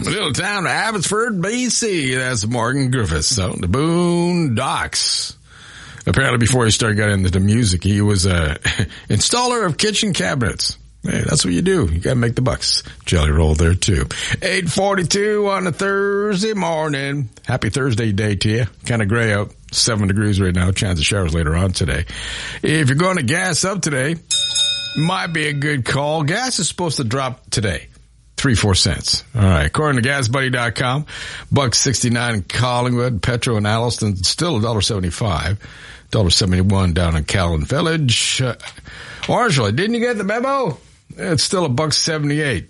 Little town of Abbotsford, BC. That's Morgan Griffiths. So the Boondocks. Apparently before he started getting into the music, he was a installer of kitchen cabinets. Hey, that's what you do. You gotta make the bucks. Jelly Roll there too. 8:42 on a Thursday morning. Happy Thursday day to you. Kind of gray out. 7 degrees right now. Chance of showers later on today. If you're going to gas up today, might be a good call. Gas is supposed to drop today. 3-4 cents. All right. According to GasBuddy.com, $1.69 in Collingwood, Petro in Alliston, still $1.75. $1.71 down in Callan Village. Orangeville, didn't you get the memo? It's still $1.78.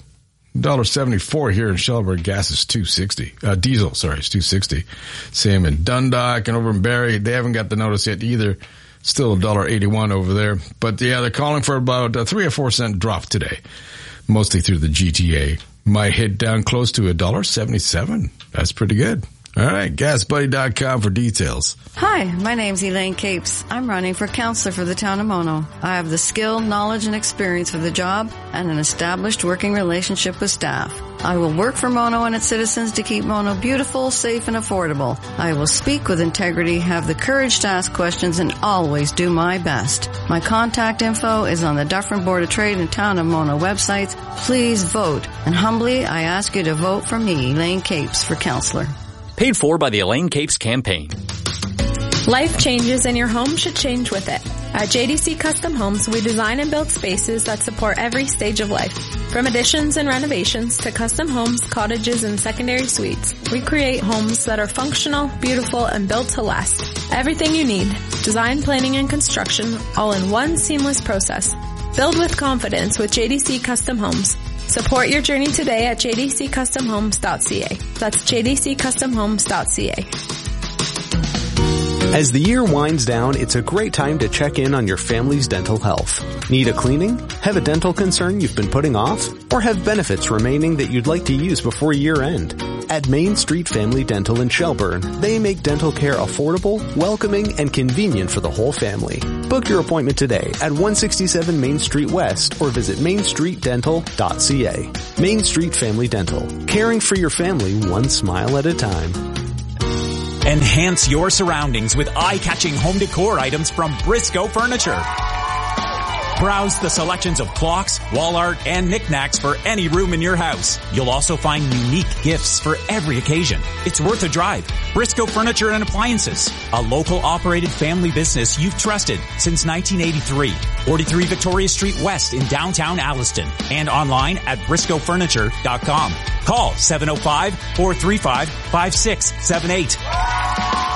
$1.74 here in Shelburne. Gas is $2.60. Diesel, sorry, it's $2.60. Same in Dundalk and over in Barrie. They haven't got the notice yet either. Still $1.81 over there. But yeah, they're calling for about a 3 or 4 cent drop today. Mostly through the GTA. Might hit down close to $1.77. That's pretty good. All right, GasBuddy.com for details. Hi, my name's Elaine Capes. I'm running for councillor for the town of Mono. I have the skill, knowledge, and experience for the job and an established working relationship with staff. I will work for Mono and its citizens to keep Mono beautiful, safe, and affordable. I will speak with integrity, have the courage to ask questions, and always do my best. My contact info is on the Dufferin Board of Trade and Town of Mono websites. Please vote. And humbly, I ask you to vote for me, Elaine Capes, for councillor. Paid for by the Elaine Capes campaign. Life changes and your home should change with it. At JDC Custom Homes, we design and build spaces that support every stage of life. From additions and renovations to custom homes, cottages, and secondary suites, we create homes that are functional, beautiful, and built to last. Everything you need, design, planning, and construction, all in one seamless process. Build with confidence with JDC Custom Homes. Support your journey today at jdccustomhomes.ca. That's jdccustomhomes.ca. As the year winds down, it's a great time to check in on your family's dental health. Need a cleaning? Have a dental concern you've been putting off? Or have benefits remaining that you'd like to use before year end? At Main Street Family Dental in Shelburne, they make dental care affordable, welcoming, and convenient for the whole family. Book your appointment today at 167 Main Street West or visit mainstreetdental.ca. Main Street Family Dental, caring for your family one smile at a time. Enhance your surroundings with eye-catching home decor items from Briscoe Furniture. Browse the selections of clocks, wall art, and knickknacks for any room in your house. You'll also find unique gifts for every occasion. It's worth a drive. Briscoe Furniture and Appliances, a local operated family business you've trusted since 1983. 43 Victoria Street West in downtown Alliston and online at briscoefurniture.com. Call 705-435-5678.